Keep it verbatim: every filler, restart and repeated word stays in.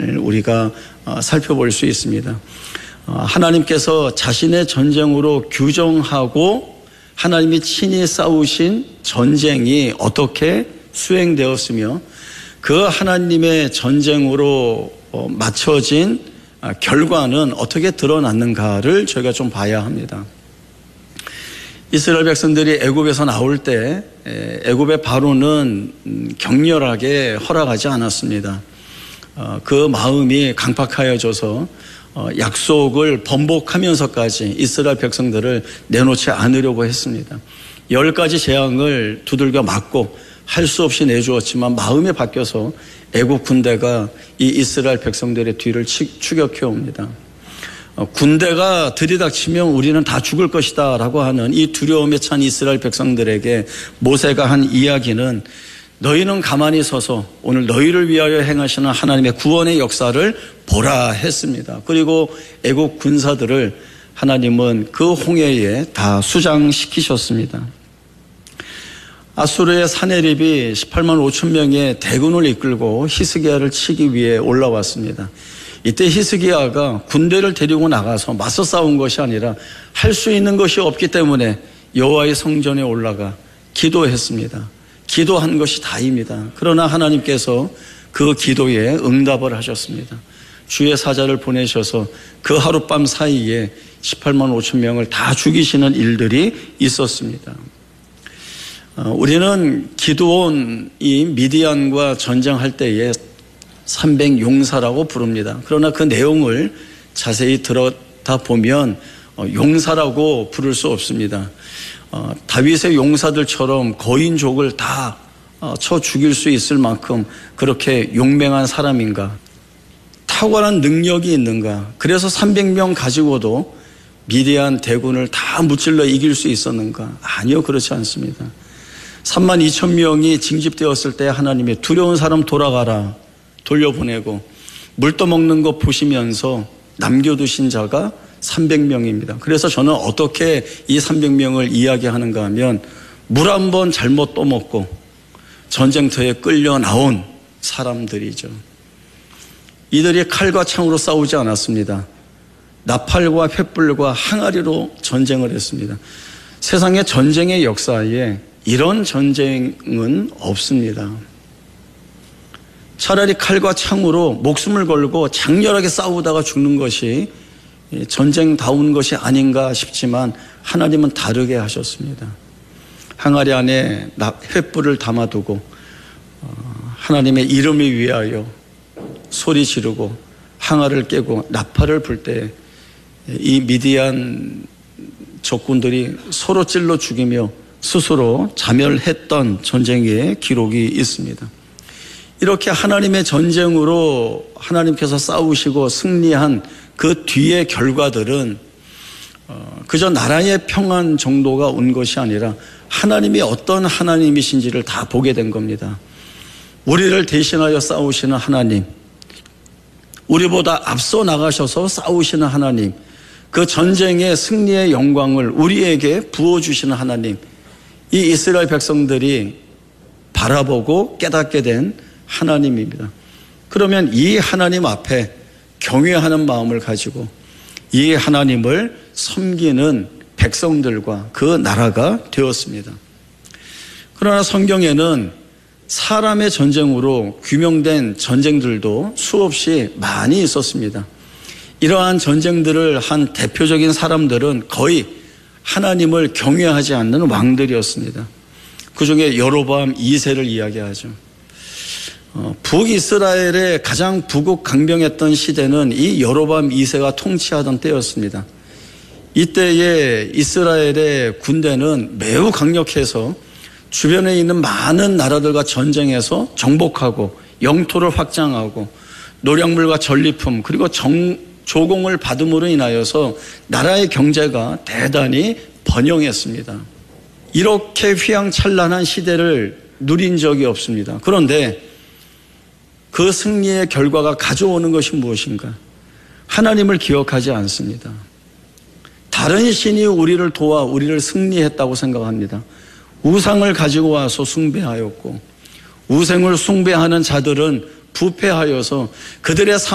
우리가 살펴볼 수 있습니다. 하나님께서 자신의 전쟁으로 규정하고 하나님이 친히 싸우신 전쟁이 어떻게 수행되었으며 그 하나님의 전쟁으로 맞춰진 결과는 어떻게 드러났는가를 저희가 좀 봐야 합니다. 이스라엘 백성들이 애굽에서 나올 때 애굽의 바로는 격렬하게 허락하지 않았습니다. 그 마음이 강팍하여져서 약속을 번복하면서까지 이스라엘 백성들을 내놓지 않으려고 했습니다. 열 가지 재앙을 두들겨 맞고 할 수 없이 내주었지만 마음이 바뀌어서 애국 군대가 이 이스라엘 백성들의 뒤를 추격해 옵니다. 군대가 들이닥치면 우리는 다 죽을 것이다 라고 하는 이 두려움에 찬 이스라엘 백성들에게 모세가 한 이야기는 너희는 가만히 서서 오늘 너희를 위하여 행하시는 하나님의 구원의 역사를 보라 했습니다. 그리고 애국 군사들을 하나님은 그 홍해에 다 수장시키셨습니다. 아수르의 사네립이 십팔만 오천 명의 대군을 이끌고 히스기야를 치기 위해 올라왔습니다. 이때 히스기야가 군대를 데리고 나가서 맞서 싸운 것이 아니라 할 수 있는 것이 없기 때문에 여호와의 성전에 올라가 기도했습니다. 기도한 것이 다입니다. 그러나 하나님께서 그 기도에 응답을 하셨습니다. 주의 사자를 보내셔서 그 하룻밤 사이에 십팔만 오천 명을 다 죽이시는 일들이 있었습니다. 우리는 기드온이 미디안과 전쟁할 때에 삼백 용사라고 부릅니다. 그러나 그 내용을 자세히 들여다보면 용사라고 부를 수 없습니다. 다윗의 용사들처럼 거인족을 다 쳐 죽일 수 있을 만큼 그렇게 용맹한 사람인가? 탁월한 능력이 있는가? 그래서 삼백 명 가지고도 미디안 대군을 다 무찔러 이길 수 있었는가? 아니요, 그렇지 않습니다. 삼만 이천 명이 징집되었을 때 하나님이 두려운 사람 돌아가라 돌려보내고 물 떠먹는 거 보시면서 남겨두신 자가 삼백 명입니다. 그래서 저는 어떻게 이 삼백 명을 이야기하는가 하면 물 한 번 잘못 떠먹고 전쟁터에 끌려 나온 사람들이죠. 이들이 칼과 창으로 싸우지 않았습니다. 나팔과 횃불과 항아리로 전쟁을 했습니다. 세상의 전쟁의 역사에 이런 전쟁은 없습니다. 차라리 칼과 창으로 목숨을 걸고 장렬하게 싸우다가 죽는 것이 전쟁다운 것이 아닌가 싶지만 하나님은 다르게 하셨습니다. 항아리 안에 횃불을 담아두고 하나님의 이름을 위하여 소리 지르고 항아리를 깨고 나팔을 불 때 이 미디안 적군들이 서로 찔러 죽이며 스스로 자멸했던 전쟁의 기록이 있습니다. 이렇게 하나님의 전쟁으로 하나님께서 싸우시고 승리한 그 뒤의 결과들은 그저 나라의 평안 정도가 온 것이 아니라 하나님이 어떤 하나님이신지를 다 보게 된 겁니다. 우리를 대신하여 싸우시는 하나님, 우리보다 앞서 나가셔서 싸우시는 하나님, 그 전쟁의 승리의 영광을 우리에게 부어주시는 하나님, 이 이스라엘 백성들이 바라보고 깨닫게 된 하나님입니다. 그러면 이 하나님 앞에 경외하는 마음을 가지고 이 하나님을 섬기는 백성들과 그 나라가 되었습니다. 그러나 성경에는 사람의 전쟁으로 규명된 전쟁들도 수없이 많이 있었습니다. 이러한 전쟁들을 한 대표적인 사람들은 거의 하나님을 경외하지 않는 왕들이었습니다. 그 중에 여로보암 이 세를 이야기하죠. 어, 북이스라엘의 가장 부국강병했던 시대는 이 여로보암 이 세가 통치하던 때였습니다. 이때의 이스라엘의 군대는 매우 강력해서 주변에 있는 많은 나라들과 전쟁해서 정복하고 영토를 확장하고 노량물과 전리품 그리고 정, 조공을 받음으로 인하여서 나라의 경제가 대단히 번영했습니다. 이렇게 휘황찬란한 시대를 누린 적이 없습니다. 그런데 그 승리의 결과가 가져오는 것이 무엇인가? 하나님을 기억하지 않습니다. 다른 신이 우리를 도와 우리를 승리했다고 생각합니다. 우상을 가지고 와서 숭배하였고 우상을 숭배하는 자들은 부패하여서 그들의 삶